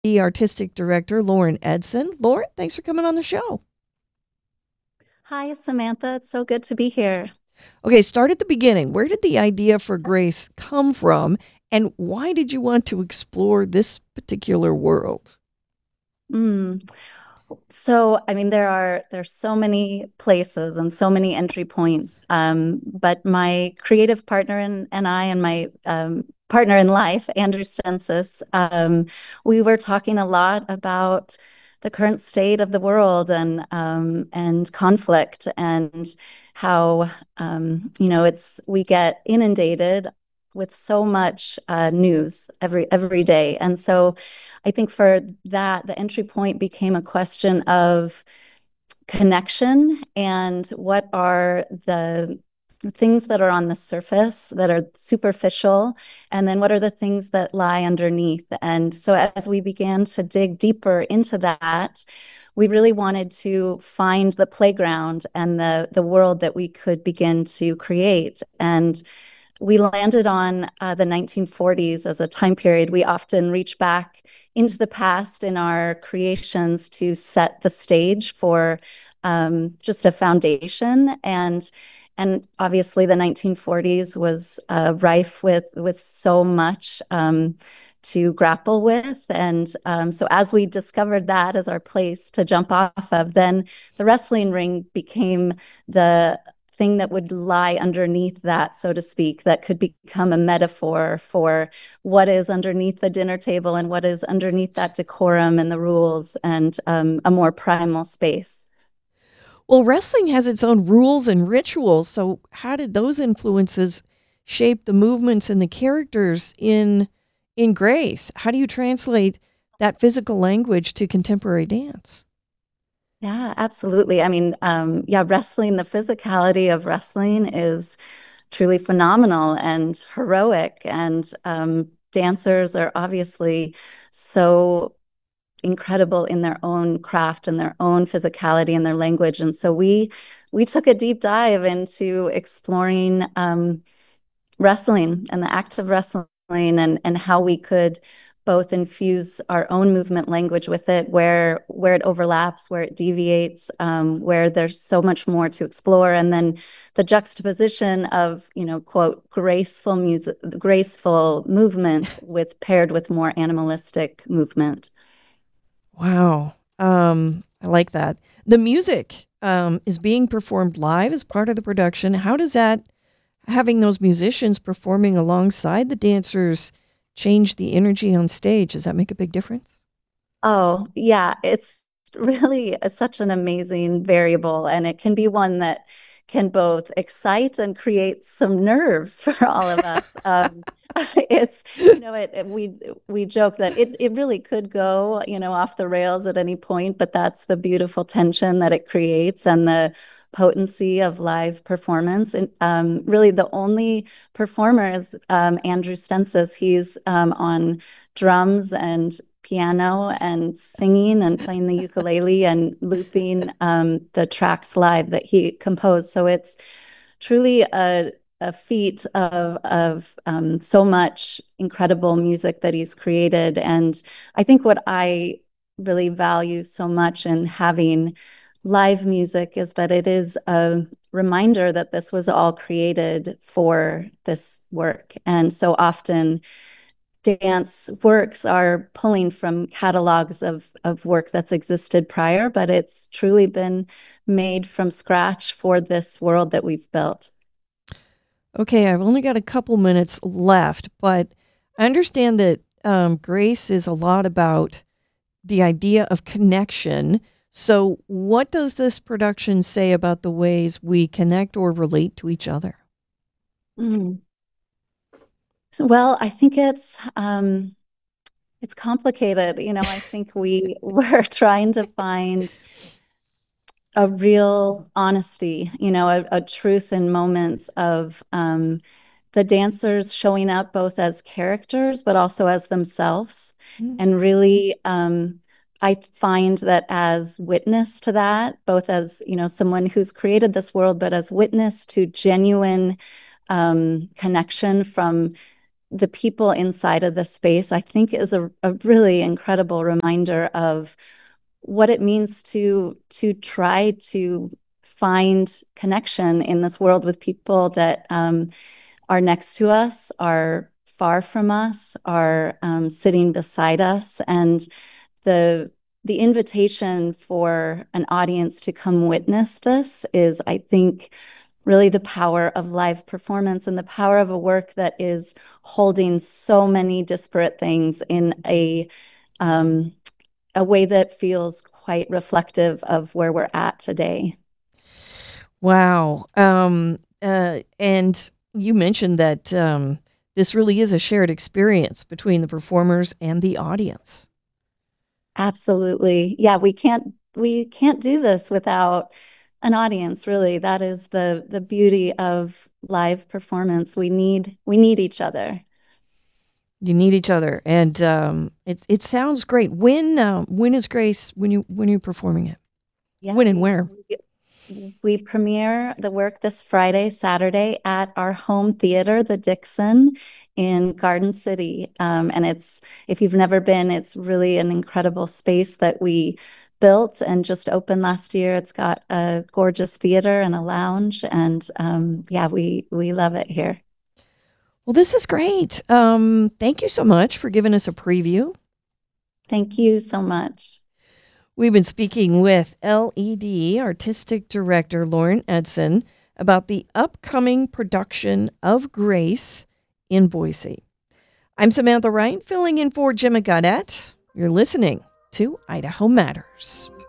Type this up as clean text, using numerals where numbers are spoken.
the artistic director, Lauren Edson. Lauren, thanks for coming on the show. Hi, Samantha. It's so good to be here. Okay, start at the beginning. Where did the idea for Grace come from, and why did you want to explore this particular world? Mm. I mean, there's so many places and so many entry points. But my creative partner and I and my partner in life, Andrew Stensis, we were talking a lot about the current state of the world and conflict and how it's we get inundated with so much news every day, and so. I think for that, the entry point became a question of connection and what are the things that are on the surface that are superficial, and then what are the things that lie underneath. And so as we began to dig deeper into that, we really wanted to find the playground and the world that we could begin to create. And we landed on the 1940s as a time period. We often reach back into the past in our creations to set the stage for just a foundation. And obviously, the 1940s was rife with so much to grapple with. And so, as we discovered that as our place to jump off of, then the wrestling ring became the thing that would lie underneath that, so to speak, that could become a metaphor for what is underneath the dinner table and what is underneath that decorum and the rules and a more primal space. Well, wrestling has its own rules and rituals, so how did those influences shape the movements and the characters in Grace? How do you translate that physical language to contemporary dance? Yeah, absolutely. I mean, yeah, wrestling, the physicality of wrestling is truly phenomenal and heroic. And dancers are obviously so incredible in their own craft and their own physicality and their language. And so we took a deep dive into exploring wrestling and the act of wrestling and how we could both infuse our own movement language with it, where it overlaps, where it deviates, where there's so much more to explore, and then the juxtaposition of quote graceful movement with paired with more animalistic movement. Wow. I like that. The music is being performed live as part of the production. How does that, having those musicians performing alongside the dancers, change the energy on stage? Does that make a big difference? Oh, yeah, it's really such an amazing variable, and it can be one that can both excite and create some nerves for all of us. It's, we joke that it really could go, off the rails at any point, but that's the beautiful tension that it creates and the potency of live performance. And really, the only performer is Andrew Stensis. He's on drums and piano and singing and playing the ukulele and looping the tracks live that he composed. So it's truly a feat of so much incredible music that he's created. And I think what I really value so much in having live music is that it is a reminder that this was all created for this work. And so often dance works are pulling from catalogs of work that's existed prior, but it's truly been made from scratch for this world that we've built. Okay, I've only got a couple minutes left, but I understand that Grace is a lot about the idea of connection. So, what does this production say about the ways we connect or relate to each other? Mm. Well, I think it's complicated. I think we were trying to find a real honesty, a truth in moments of the dancers showing up both as characters, but also as themselves. Mm. And really, I find that as witness to that, both as, someone who's created this world, but as witness to genuine connection from the people inside of the space, I think is a really incredible reminder of what it means to try to find connection in this world with people that are next to us, are far from us, are sitting beside us, and the the invitation for an audience to come witness this is, I think, really the power of live performance and the power of a work that is holding so many disparate things in um, a way that feels quite reflective of where we're at today. Wow. And you mentioned that this really is a shared experience between the performers and the audience. Absolutely. Yeah, we can't do this without an audience, really. That is the beauty of live performance. We need each other. You need each other, and it sounds great. When is Grace? When are you performing it? Yeah, When and where? we premiere the work this Friday, Saturday at our home theater, the Dixon in Garden City. And if you've never been, it's really an incredible space that we built and just opened last year. It's got a gorgeous theater and a lounge, and yeah, we love it here. Well, this is great. Thank you so much for giving us a preview. Thank you so much. We've been speaking with LED Artistic Director Lauren Edson about the upcoming production of Grace in Boise. I'm Samantha Wright, filling in for Jim Gaudette. You're listening to Idaho Matters.